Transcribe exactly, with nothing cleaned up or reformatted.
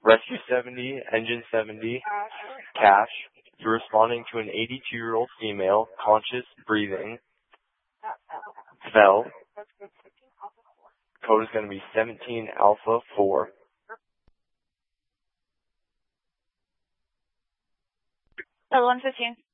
Rescue seventy, Engine seventy, Cash. You're responding to an eighty-two-year-old female, conscious, breathing. Fell. Code is going to be seventeen Alpha four. one fifteen.